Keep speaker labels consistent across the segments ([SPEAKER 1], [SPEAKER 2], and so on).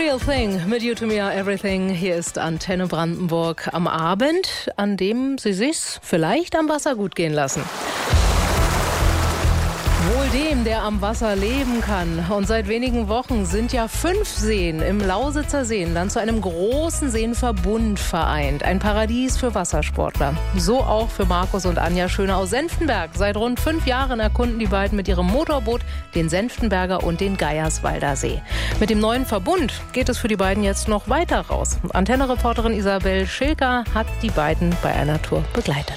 [SPEAKER 1] Real Thing mit You to Me Are Everything. Hier ist Antenne Brandenburg am Abend, an dem Sie sich's vielleicht am Wasser gut gehen lassen. Wohl dem, der am Wasser leben kann. Und seit wenigen Wochen sind ja 5 Seen im Lausitzer Seenland zu einem großen Seenverbund vereint. Ein Paradies für Wassersportler. So auch für Markus und Anja Schöne aus Senftenberg. Seit rund 5 Jahren erkunden die beiden mit ihrem Motorboot den Senftenberger und den Geierswalder See. Mit dem neuen Verbund geht es für die beiden jetzt noch weiter raus. Antenne-Reporterin Isabel Schilker hat die beiden bei einer Tour begleitet.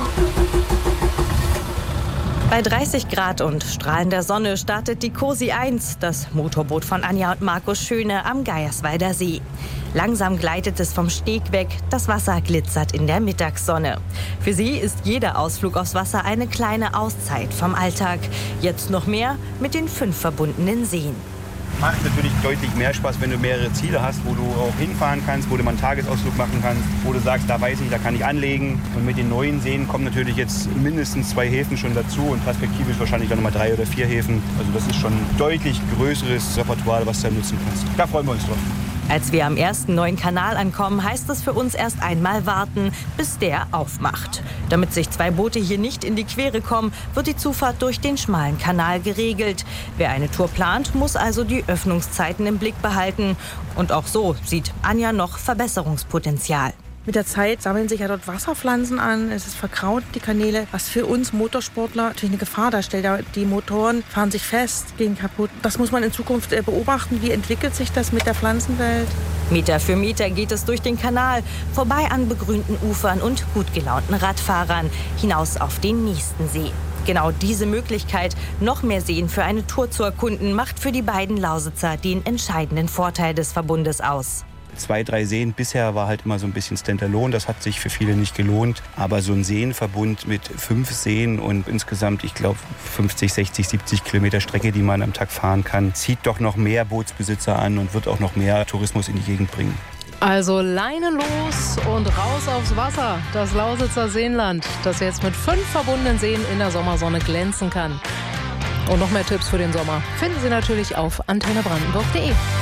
[SPEAKER 2] Bei 30 Grad und strahlender Sonne startet die Cosi 1, das Motorboot von Anja und Markus Schöne am Geierswalder See. Langsam gleitet es vom Steg weg, das Wasser glitzert in der Mittagssonne. Für sie ist jeder Ausflug aufs Wasser eine kleine Auszeit vom Alltag. Jetzt noch mehr mit den 5 verbundenen Seen.
[SPEAKER 3] Macht natürlich deutlich mehr Spaß, wenn du mehrere Ziele hast, wo du auch hinfahren kannst, wo du mal einen Tagesausflug machen kannst, wo du sagst, da weiß ich, da kann ich anlegen. Und mit den neuen Seen kommen natürlich jetzt mindestens 2 Häfen schon dazu und perspektivisch wahrscheinlich dann nochmal 3 oder 4 Häfen. Also das ist schon ein deutlich größeres Repertoire, was du da nutzen kannst. Da freuen wir uns drauf.
[SPEAKER 2] Als wir am ersten neuen Kanal ankommen, heißt es für uns erst einmal warten, bis der aufmacht. Damit sich 2 Boote hier nicht in die Quere kommen, wird die Zufahrt durch den schmalen Kanal geregelt. Wer eine Tour plant, muss also die Öffnungszeiten im Blick behalten. Und auch so sieht Anja noch Verbesserungspotenzial.
[SPEAKER 4] Mit der Zeit sammeln sich ja dort Wasserpflanzen an, es ist verkraut, die Kanäle, was für uns Motorsportler natürlich eine Gefahr darstellt. Die Motoren fahren sich fest, gehen kaputt. Das muss man in Zukunft beobachten, wie entwickelt sich das mit der Pflanzenwelt.
[SPEAKER 2] Meter für Meter geht es durch den Kanal, vorbei an begrünten Ufern und gut gelaunten Radfahrern, hinaus auf den nächsten See. Genau diese Möglichkeit, noch mehr Seen für eine Tour zu erkunden, macht für die beiden Lausitzer den entscheidenden Vorteil des Verbundes aus.
[SPEAKER 3] 2, 3 Seen. Bisher war halt immer so ein bisschen Standalone. Das hat sich für viele nicht gelohnt. Aber so ein Seenverbund mit 5 Seen und insgesamt, ich glaube, 50, 60, 70 Kilometer Strecke, die man am Tag fahren kann, zieht doch noch mehr Bootsbesitzer an und wird auch noch mehr Tourismus in die Gegend bringen.
[SPEAKER 1] Also Leine los und raus aufs Wasser. Das Lausitzer Seenland, das jetzt mit 5 verbundenen Seen in der Sommersonne glänzen kann. Und noch mehr Tipps für den Sommer finden Sie natürlich auf antennebrandenburg.de.